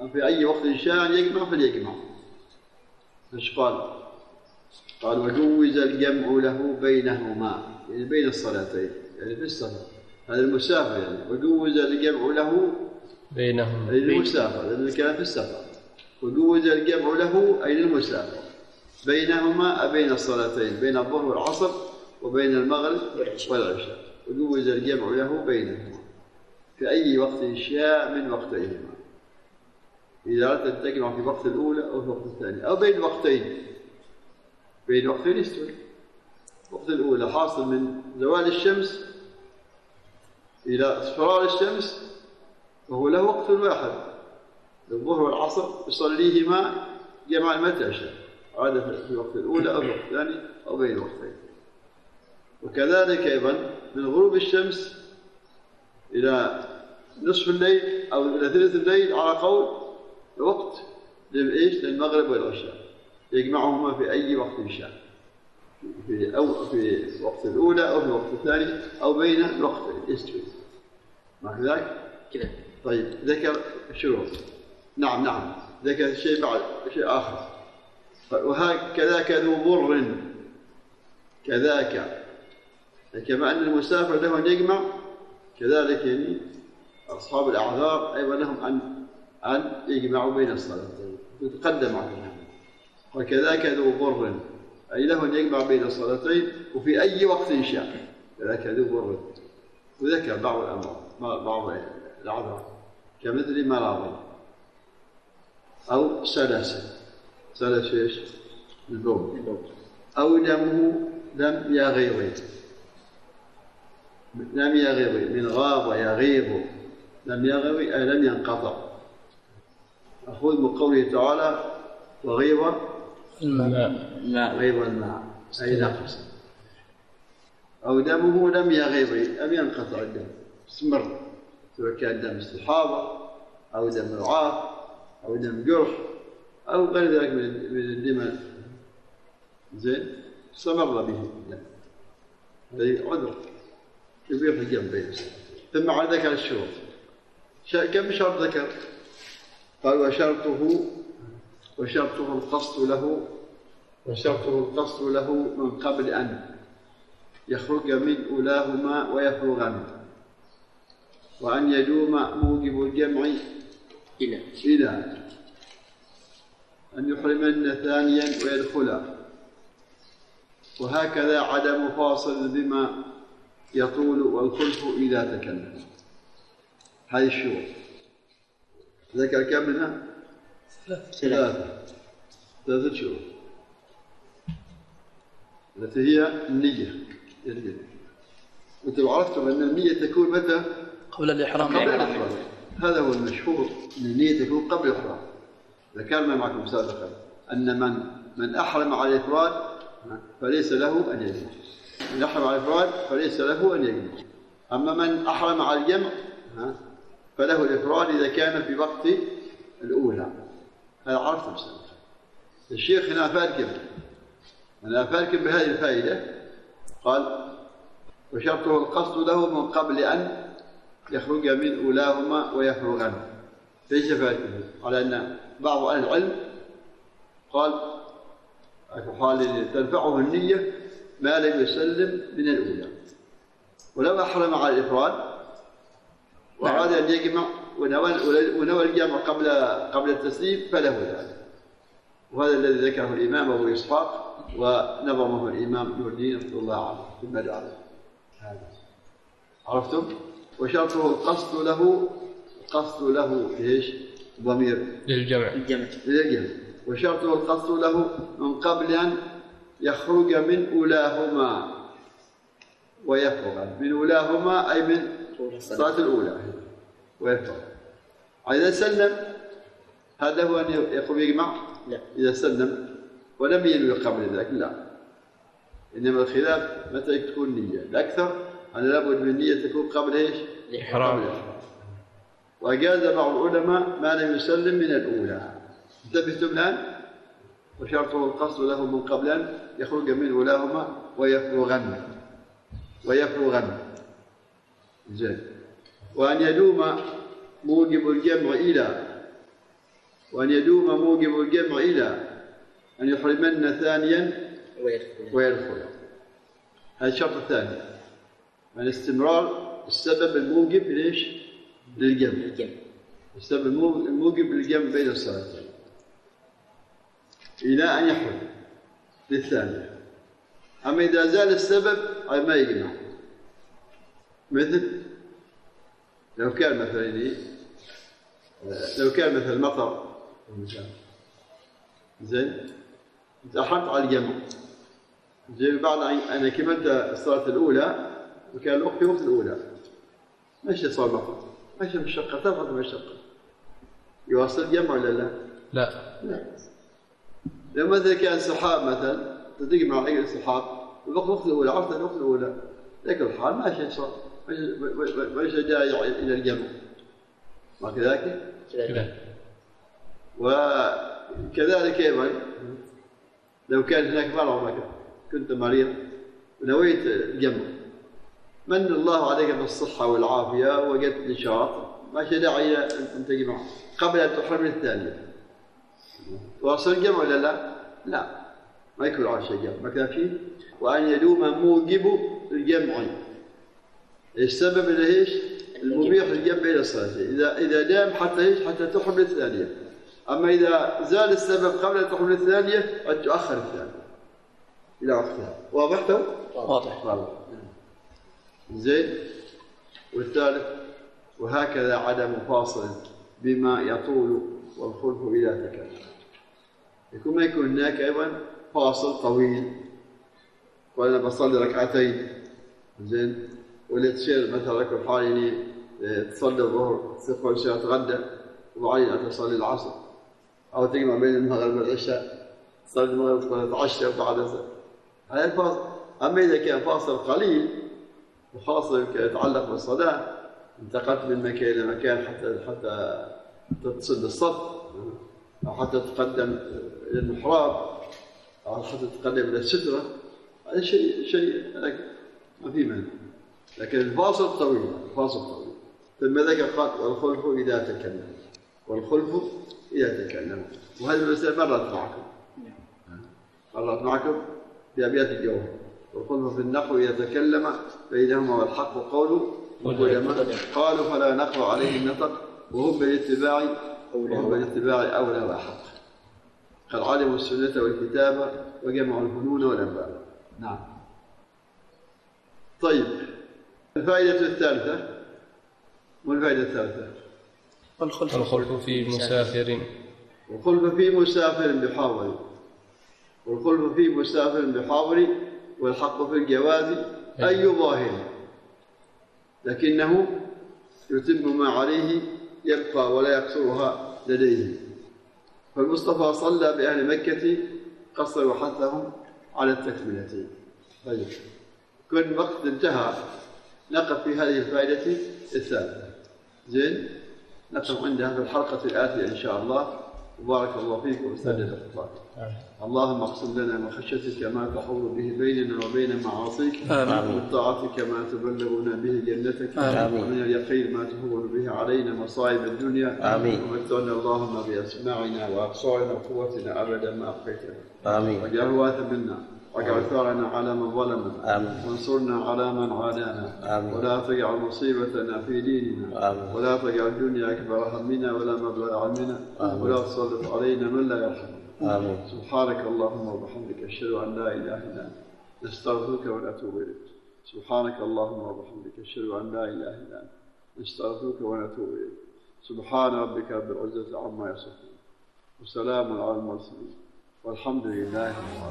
في أي وقت شاء يجمع فليجمع. ايش قال؟ قال وجوز الجمع له بينهما، يعني بين الصلاتين، يعني في السفر، هذا المسافر يعني. وجوز الجمع له بينهما، أي المسافر لأن كان في السفر. وجوز الجمع له أي المسافر بينهما بين الصلاتين، بين الظهر والعصر وبين المغرب والعشاء. وجوز الجمع له بينهما في أي وقت شاء من وقتيهما، إذا أردت أن تجمع في الوقت الأولى أو في الوقت الثاني أو بين وقتين. بين وقتين يستوي. الوقت الأولى حاصل من زوال الشمس إلى اصفرار الشمس، وهو له وقت واحد، الظهر والعصر يصليهما جمع متى شاء، عادة في الوقت الأولى أو في الوقت الثاني أو بين وقتين. وكذلك أيضا من غروب الشمس إلى نصف الليل أو إلى ثلث الليل على قول وقت للمغرب والعشاء، يجمعهما في أي وقت شاء، في الوقت الأولى أو في الوقت الثاني أو بين الوقتين يستوي. ما كذلك؟ كذا. طيب ذكر شروط. نعم ذكر شيء بعد شيء آخر. وهكذاك ذو بر كذاك، كما أن المسافر له أن يجمع، كذلك يعني أصحاب الأعذار أيضا لهم أن يجمعوا بين الصلاتين، يتقدم عليهم. وكذاك ذو بر أي له أن يجمع بين الصلاتين وفي أي وقت شاء، كذاك ذو بر. وذكر بعض الأمر بعض الأعذار كمثل مرض أو سلس إيش؟ البول. أو دمه لم يغيظ من غاض يغيظ، لم يغيظ أي لم ينقطع. أخذ من قوله تعالى وغيظ الماء أي نقص. أو دمه لم يغيظ لم ينقطع الدم، استمر، سواء كان دم استحاضة أو دم رعاة أو دم جرح أو غير ذلك من الدماء، زين، استمر به الدم، هذه عذر كبير في الجنب. ثم عاد ذكر الشروط. كم شرط ذكر؟ قال وشرطه القصد له من قبل أن يخرج من أولاهما ويفرغن، وأن يدوم موجب الجمع إلى أن يحرمن ثانيا ويدخلا، وهكذا عدم فاصل بما يطول والخلف إذا تكلم. هذه الشروط ذكر كم منها؟ ثلاثة شروط التي هي النية. وانتم عرفتم أن النية تكون متى؟ قبل الإحرام. هذا هو المشهور، أن النية تكون قبل الإحرام. ذكرنا معكم سابقا أن من أحرم على الإفراد فليس له أن يجمع. من أحرم على الإفراد فليس له أن يجمع. أما من أحرم على الجمع فله الإفراد إذا كان في وقت الأولى. هذا عرفتم سابقا. الشيخ هنا فاركب بهذه الفائدة. قال وشرطه القصد له من قبل أن يخرج من أولاهما ويفرغن. ليس فاركب على أن بعض أهل العلم قال تنفعه النية ما لم يسلم من الأولى، ولو أحرم على الإفراد وأراد أن يجمع ونوى الجمع قبل التسليم فله ذلك. وهذا الذي ذكره الإمام أبو إسحاق ونظمه الإمام نور الدين رحمه الله عنه في المدارس. عرفتم؟ وشرطه القصد له ايش؟ ضمير للجمع. وشرطه القصد له من قبل أن يخرج من أولاهما ويفرغ. من أولاهما أي من الصلاة الأولى ويفرغ. إذا سلم هذا هو أن يقوم يجمع؟ لا. إذا سلم ولم ينوي قبل ذلك لا. إنما الخلاف متى تكون نية. الأكثر أن لابد من النية تكون قبل إيش؟ الإحرام. وأجاز بعض العلماء ما لم يسلم من الأولى. انتبهتم الآن؟ وشرطه القصد له من قبل أن يخرج من أولاهما ويفرغن. زين. وأن يدوم موجب الجمع إلى وأن يدوم موجب الجمع إلى أن يحرمن ثانيا ويدخل. هذا الشرط الثاني، يعني استمرار السبب الموجب ليش؟ للجمع. السبب الموجب للجمع بين الصلاتين إلى أن يحرم للثانية. أما إذا زال السبب ما يجمع، مثل لو كان مثلا مطر زين، أنت أحرمت على الجمع زين، بعد أن كملت الصلاة الأولى وكان الوقت في وقت الأولى ماشي صار مطر، ماشي مشقة، تفضل المشقة، يواصل الجمع ولا لا؟ لا. لو مثلا كان سحاب مثلا تجمع على السحاب الوقت الأولى، عرفت الوقت الأولى، ذاك الحال ماشي صار، ماشي جاي إلى الجمع، ما كذلك؟ وكذلك أيضا لو كان هناك مرض، كنت مريض ونويت الجمع، من الله عليك بالصحة والعافية وجدت نشاط، ماشي داعي أن تجمع قبل أن تحرم الثانية. واصل الجمع ولا لا؟ لا، ما يكون على شيء جمع، ما كان فيه. وأن يدوم موجب الجمع، السبب اللي ايش؟ المبيح للجمع بين الصلاتين، إذا دام حتى ايش؟ حتى تحرم الثانية. أما إذا زال السبب قبل أن تحرم الثانية قد تؤخر الثانية إلى وقتها. واضح؟ واضح. زين. والثالث، وهكذا عدم فاصل بما يطول والخلف إلى تكلم. يكون ما يكون هناك أيضا فاصل طويل، وأنا بصلي ركعتين زين، ولا تصير مثلا ركعة حالي تصلي الظهر تقول سأتغدى وبعدين تصلي العصر، أو تجمع بين المغرب والعشاء، تصلي المغرب وتتعشى وبعد هذا الفاصل. أما إذا كان فاصل قليل وخاصة يتعلق بالصلاة، انتقلت من مكان إلى مكان حتى تصل الصف، أو حتى تقدم إلى المحراب، أو حتى تقدم إلى السترة، هذا شيء ما في مانع. لكن الفاصل طويل، ثم ذكر قال والخلف إذا تكلم، والخلف إذا تكلم. وهذه المسألة مرت معكم في أبيات الجوهر. والخلف في النحو إذا تكلم بينهما والحق قوله العلماء قالوا فلا نقع عليه النطق وهم بالاتباع أولى وأحق. قد علموا السنة والكتابة وجمعوا الفنون والأنباء. نعم. طيب، الفائدة الثالثة، والفائدة الثالثة الخلف في مسافر. والخلف في مسافر بحاضر، والخلف في مسافر بحاضر، والحق في الجواز أي ظاهر، لكنه يتم ما عليه يبقى ولا يقصرها لديه. فالمصطفى صلى بأهل مكة قصر وحثهم على التكملتين. طيب، كل وقت انتهى نقف في هذه الفائدة الثالثة. زين، نقف عندها في الحلقة الآتية إن شاء الله. وبارك الله فيكم وسدد خطاكم. اللهم اقسم لنا من خشيتك ما تحول به بيننا وبين معاصيك، ومن طاعتك ما تبلغنا به جنتك، ومن اليقين ما تهون به علينا مصائب الدنيا، ومتعنا اللهم بأسماعنا وأبصارنا وقوتنا أبدا ما أبقيتنا، واجعل وارثا منا، واجعل ثارنا على من ظلمنا، وانصرنا على من عادانا، ولا تجعل مصيبتنا في ديننا، ولا تجعل الدنيا أكبر همنا ولا مبلغ علمنا، ولا تسلط علينا من لا يرحمنا. سبحانك اللهم وبحمدك أشهد أن لا إله إلا أنت نستغفرك ونتوب إليك. سبحانك اللهم وبحمدك أشهد أن لا إله إلا أنت نستغفرك ونتوب إليك. سبحان ربك رب العزة عما يصفون، وسلام على المرسلين، والحمد لله رب العالمين.